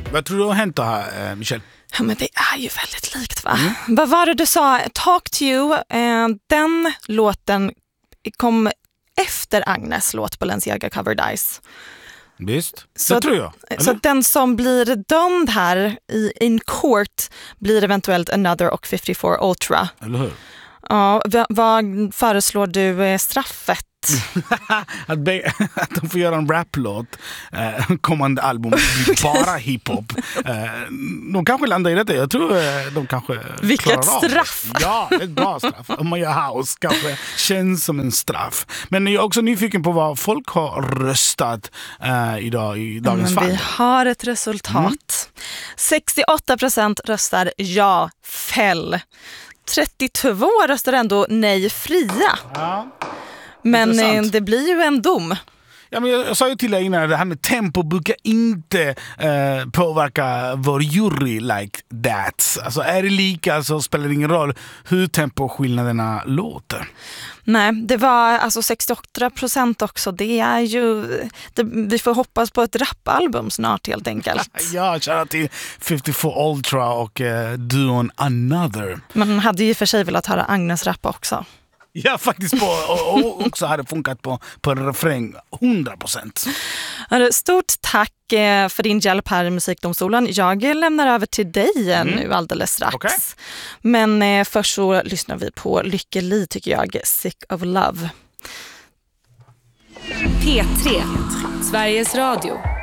Vad tror du har hänt då här, Michelle? Ja, men det är ju väldigt likt, va? Vad var det du sa? Talk to you. Den låten kom efter Agnes låt Balenciaga Covered Eyes. Visst, det tror jag. Eller? Så den som blir dömd här in court blir eventuellt Another och 54 Ultra. Eller hur? Ja, vad föreslår du straffet? att de får göra en raplåt, kommande album blir bara hiphop. De kanske landar i detta. Jag tror de kanske vilket straff! Ja, det är ett bra straff. Om man gör house kanske känns som en straff. Men jag är också nyfiken på vad folk har röstat idag i dagens fall. Vi har ett resultat. 68% röstar ja, fäll. 32 röstar ändå nej, fria. Ja. Men intressant. det blir ju en dom. Ja, men jag sa ju till dig innan, det här med tempo brukar inte påverka vår jury like that. Alltså är det lika så spelar det ingen roll hur temposkillnaderna låter. Nej, det var alltså 68% också. Det är ju... vi får hoppas på ett rapalbum snart helt enkelt. Ja, kära till 54 Ultra och duon Another. Man hade ju för sig velat höra Agnes rappa också. Ja, faktiskt på, och också hade funkat på refräng 100%. Stort tack för din hjälp här i Musikdomstolen. Jag lämnar över till dig nu alldeles strax. Okay. Men först så lyssnar vi på Lykke Li, tycker jag, Sick of Love. P3, Sveriges Radio.